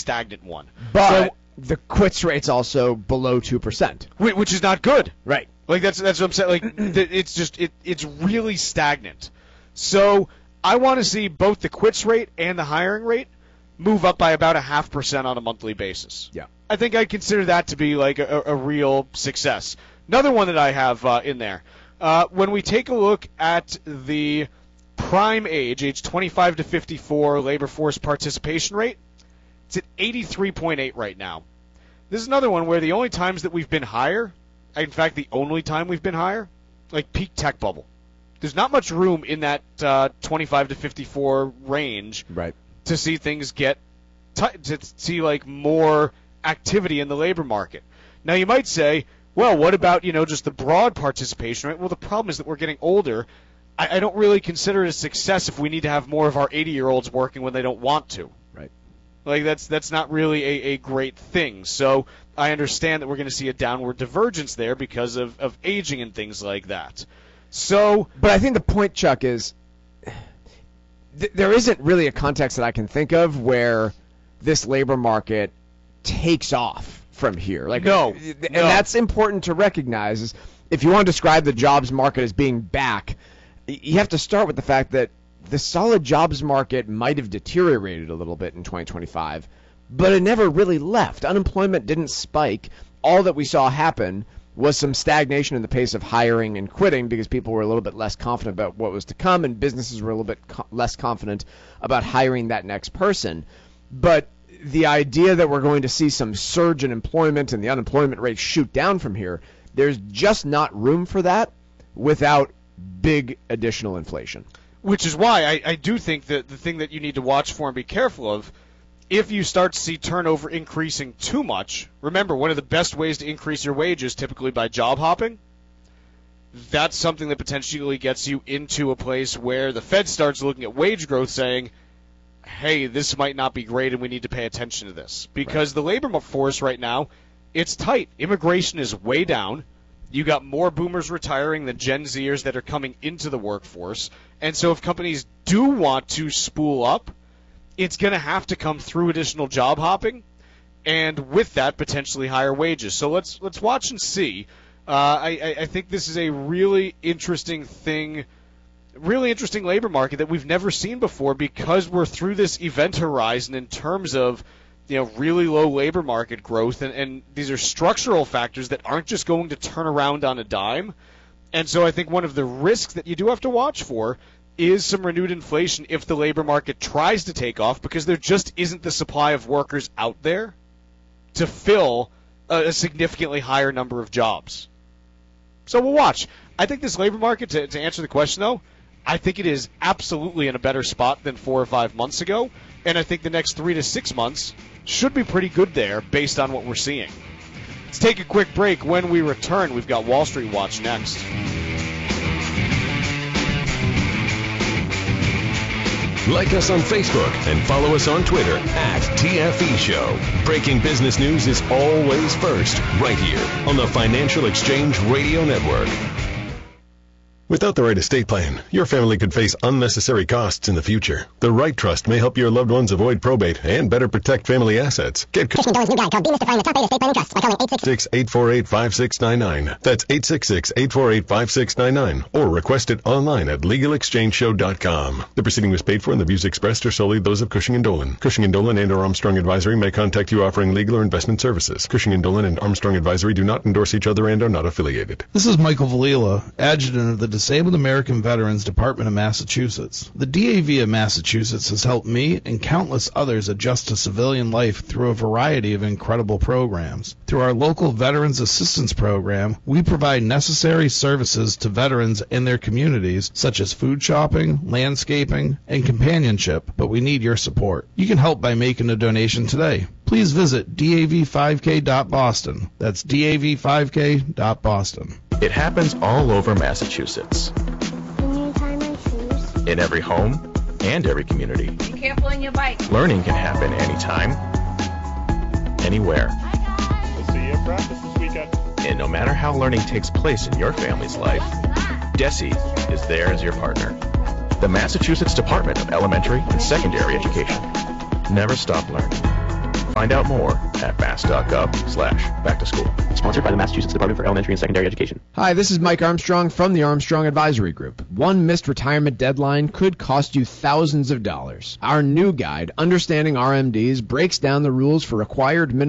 stagnant one. But the quits rate's also below 2%. Which is not good. Right. Like that's what I'm saying. Like it's just it's really stagnant. So I want to see both the quits rate and the hiring rate move up by about 0.5% on a monthly basis. Yeah. I think I'd consider that to be like a real success. Another one that I have in there. When we take a look at the prime age 25 to 54 labor force participation rate, it's at 83.8 right now. This is another one where the only times that we've been higher, in fact, the only time we've been higher, like peak tech bubble. There's not much room in that 25 to 54 range to see things get to see like more activity in the labor market. Now you might say, well, what about just the broad participation rate? Well, the problem is that we're getting older. I don't really consider it a success if we need to have more of our 80-year-olds working when they don't want to. Right. Like that's not really a great thing. So I understand that we're going to see a downward divergence there because of aging and things like that. So, but I think the point, Chuck, is there isn't really a context that I can think of where this labor market takes off from here. Like, no. And that's important to recognize. Is if you want to describe the jobs market as being back, you have to start with the fact that the solid jobs market might have deteriorated a little bit in 2025, but it never really left. Unemployment didn't spike. All that we saw happen was some stagnation in the pace of hiring and quitting because people were a little bit less confident about what was to come, and businesses were a little bit less confident about hiring that next person. But the idea that we're going to see some surge in employment and the unemployment rate shoot down from here, there's just not room for that without big additional inflation. Which is why I do think that the thing that you need to watch for and be careful of, if you start to see turnover increasing too much, remember, one of the best ways to increase your wages typically by job hopping. That's something that potentially gets you into a place where the Fed starts looking at wage growth saying, hey, this might not be great and we need to pay attention to this. Because the labor force right now, it's tight. Immigration is way down. You got more boomers retiring than Gen Zers that are coming into the workforce. And so if companies do want to spool up, it's going to have to come through additional job hopping, and with that, potentially higher wages. So let's watch and see. I think this is a really interesting thing, really interesting labor market that we've never seen before because we're through this event horizon in terms of really low labor market growth, and these are structural factors that aren't just going to turn around on a dime. And so I think one of the risks that you do have to watch for is some renewed inflation if the labor market tries to take off, because there just isn't the supply of workers out there to fill a significantly higher number of jobs. So we'll watch. I think this labor market, to answer the question though, I think it is absolutely in a better spot than 4 or 5 months ago, and I think the next 3 to 6 months should be pretty good there based on what we're seeing. Let's take a quick break. When we return, we've got Wall Street Watch next. Like us on Facebook and follow us on Twitter @TFE Show. Breaking business news is always first, right here on the Financial Exchange Radio Network. Without the right estate plan, your family could face unnecessary costs in the future. The right trust may help your loved ones avoid probate and better protect family assets. Get Cushing & Dolan's new guide called Demystifying the Top 8 Estate Planning Trusts by calling 866-848-5699. That's 866-848-5699. Or request it online at LegalExchangeShow.com. The proceeding was paid for and the views expressed are solely those of Cushing & Dolan. Cushing & Dolan and or Armstrong Advisory may contact you offering legal or investment services. Cushing & Dolan and Armstrong Advisory do not endorse each other and are not affiliated. This is Michael Valila, Adjutant of the Disabled American Veterans Department of Massachusetts. The DAV of Massachusetts has helped me and countless others adjust to civilian life through a variety of incredible programs. Through our local Veterans Assistance Program, we provide necessary services to veterans and their communities, such as food shopping, landscaping, and companionship, but we need your support. You can help by making a donation today. Please visit dav5k.boston. That's dav5k.boston. It happens all over Massachusetts. Can you tie my shoes? In every home and every community. Be careful on your bike. Learning can happen anytime, anywhere. We'll see you at practice this weekend. And no matter how learning takes place in your family's life, DESE is there as your partner. The Massachusetts Department of Elementary and Secondary Education. Never stop learning. Find out more at mass.gov/back-to-school. Sponsored by the Massachusetts Department for Elementary and Secondary Education. Hi, this is Mike Armstrong from the Armstrong Advisory Group. One missed retirement deadline could cost you thousands of dollars. Our new guide, Understanding RMDs, breaks down the rules for required minimum